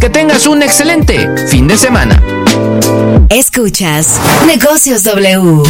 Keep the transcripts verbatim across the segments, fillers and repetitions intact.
Que tengas un excelente fin de semana. Escuchas Negocios W.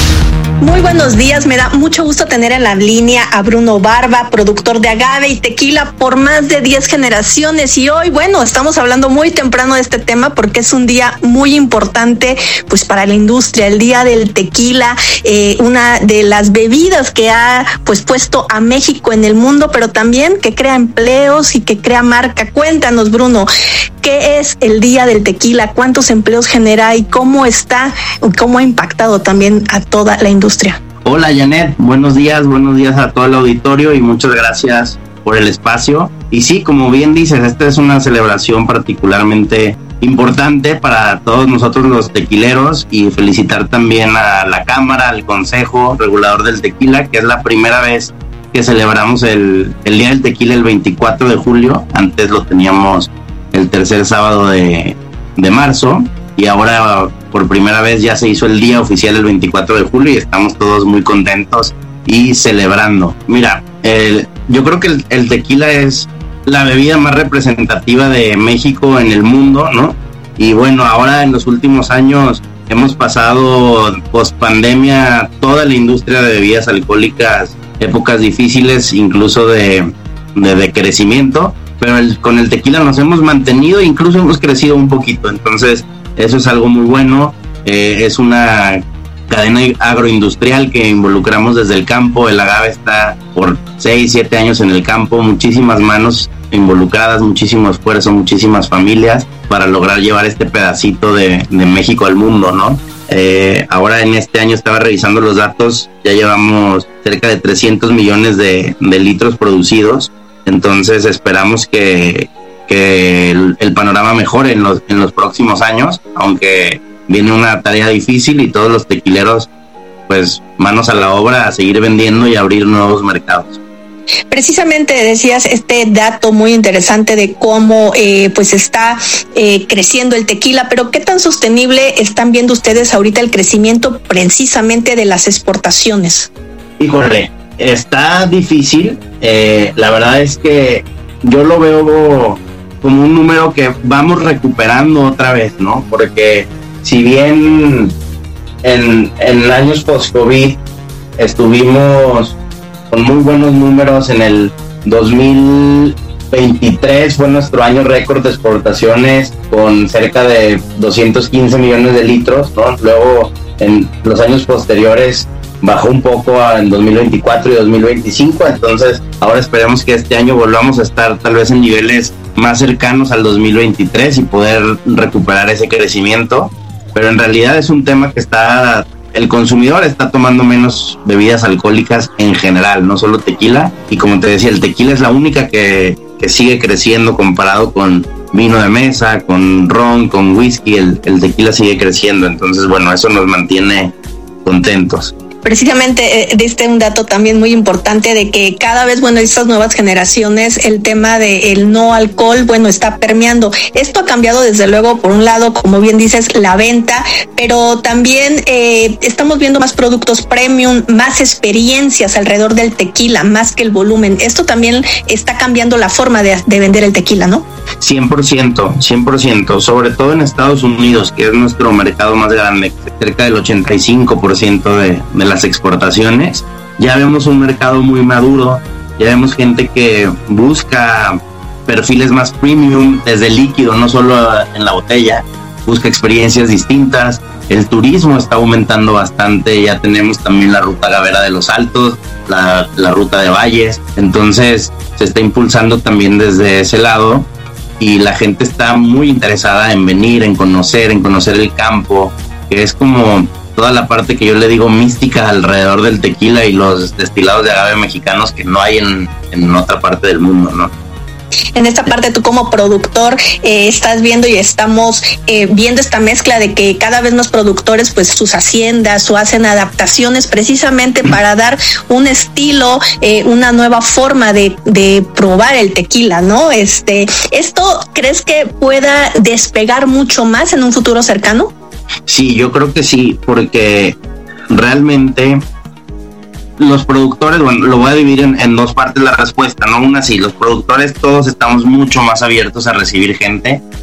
Muy buenos días, me da mucho gusto tener en la línea a Bruno Barba, productor de agave y tequila por más de diez generaciones, y hoy, bueno, estamos hablando muy temprano de este tema porque es un día muy importante pues para la industria, el día del tequila, eh, una de las bebidas que ha pues puesto a México en el mundo, pero también que crea empleos y que crea marca. Cuéntanos, Bruno, ¿qué es el día del tequila? ¿Cuántos empleos genera y cómo está, cómo ha impactado también a toda la industria? Hola Janet, buenos días, buenos días a todo el auditorio y muchas gracias por el espacio. Y sí, como bien dices, esta es una celebración particularmente importante para todos nosotros los tequileros, y felicitar también a la Cámara, al Consejo Regulador del Tequila, que es la primera vez que celebramos el, el Día del Tequila el veinticuatro de julio. Antes lo teníamos el tercer sábado de, de marzo, y ahora por primera vez ya se hizo el día oficial el veinticuatro de julio y estamos todos muy contentos y celebrando. Mira, el, yo creo que el, el tequila es la bebida más representativa de México en el mundo, ¿no? Y bueno, ahora en los últimos años hemos pasado post pandemia toda la industria de bebidas alcohólicas, épocas difíciles, incluso de, de, de crecimiento, pero el, con el tequila nos hemos mantenido, incluso hemos crecido un poquito. Entonces eso es algo muy bueno. Eh, es una cadena agroindustrial que involucramos desde el campo. El agave está por seis, siete años en el campo, muchísimas manos involucradas, muchísimo esfuerzo, muchísimas familias para lograr llevar este pedacito de, de México al mundo, ¿no? Eh, ahora en este año estaba revisando los datos, ya llevamos cerca de trescientos millones de, de litros producidos. Entonces esperamos que que el, el panorama mejore en los, en los próximos años, aunque viene una tarea difícil y todos los tequileros pues manos a la obra a seguir vendiendo y abrir nuevos mercados. Precisamente decías este dato muy interesante de cómo eh, pues está eh, creciendo el tequila, pero ¿qué tan sostenible están viendo ustedes ahorita el crecimiento precisamente de las exportaciones? Híjole, está difícil. Eh, la verdad es que yo lo veo como un número que vamos recuperando otra vez, ¿no? Porque si bien en, en años post-COVID estuvimos con muy buenos números, en el dos mil veintitrés fue nuestro año récord de exportaciones con cerca de doscientos quince millones de litros, ¿no? Luego en los años posteriores bajó un poco en dos mil veinticuatro y dos mil veinticinco, entonces ahora esperemos que este año volvamos a estar tal vez en niveles más cercanos al dos mil veintitrés y poder recuperar ese crecimiento, pero en realidad es un tema que está, el consumidor está tomando menos bebidas alcohólicas en general, no solo tequila, y como te decía, el tequila es la única que, que sigue creciendo comparado con vino de mesa, con ron, con whisky, el, el tequila sigue creciendo, entonces bueno, eso nos mantiene contentos. Precisamente eh, diste un dato también muy importante de que cada vez, bueno, estas nuevas generaciones, el tema del no alcohol, bueno, está permeando. Esto ha cambiado desde luego, por un lado, como bien dices, la venta, pero también eh, estamos viendo más productos premium, más experiencias alrededor del tequila, más que el volumen. Esto también está cambiando la forma de, de vender el tequila, ¿no? cien por ciento, cien por ciento, sobre todo en Estados Unidos, que es nuestro mercado más grande, cerca del ochenta y cinco por ciento de, de las exportaciones. Ya vemos un mercado muy maduro, ya vemos gente que busca perfiles más premium desde el líquido, no solo en la botella, busca experiencias distintas. El turismo está aumentando bastante, ya tenemos también la ruta agavera de los Altos, la, la ruta de Valles, entonces se está impulsando también desde ese lado. Y la gente está muy interesada en venir, en conocer, en conocer el campo, que es como toda la parte que yo le digo mística alrededor del tequila y los destilados de agave mexicanos que no hay en, en otra parte del mundo, ¿no? En esta parte tú como productor eh, estás viendo y estamos eh, viendo esta mezcla de que cada vez más productores pues sus haciendas o hacen adaptaciones precisamente para dar un estilo, eh, una nueva forma de, de probar el tequila, ¿no? Este, ¿esto crees que pueda despegar mucho más en un futuro cercano? Sí, yo creo que sí, porque realmente los productores, bueno, lo voy a dividir en, en dos partes la respuesta, ¿no? Una, sí, los productores todos estamos mucho más abiertos a recibir gente